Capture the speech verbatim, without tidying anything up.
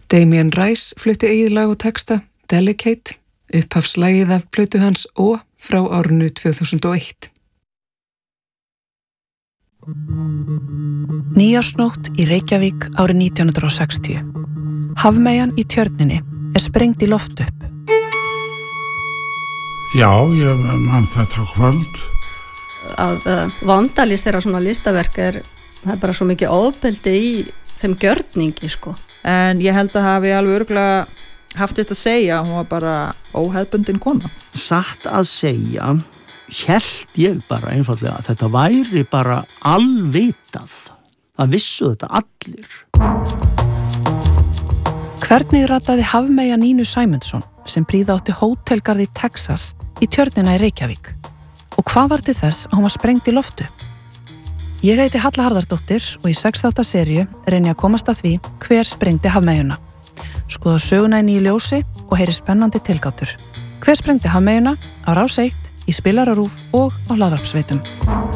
Damien Rice flutti eigið lag og texta, Delicate, upphafslagið af plötu hans Ó frá árinu tvö þúsund og eitt. Nýársnótt í Reykjavík árið nítján hundrað og sextíu. Hafmeyjan í Tjörninni er sprengd í loft upp. Já, ég man þetta kvöld. Að uh, vandalisera svona listaverk er, það er bara svo mikið ofbeldi í þeim gjörningi, sko. En ég held að hafi alveg örugglega haft þetta að segja, hún var bara óhefðbundin kona. Satt að segja, hélt ég bara einfaldlega að þetta væri bara alvitað. Það vissu þetta allir. Hvernig rataði hafmeyja Nínu Sæmundsson sem prýða átti hótelgarði í Texas í Tjörnina í Reykjavík? Og hvað var til þess að hún var sprengd í loftu? Ég heiti Halla Harðardóttir og í sex þátta seríu reyni að komast að því hver sprengdi hafmeyjuna. Skoða söguna í nýju ljósi og heyri spennandi tilgátur. Hver sprengdi hafmeyjuna á Rás eitt, í Spilararúf og á Hlaðvarpsveitum.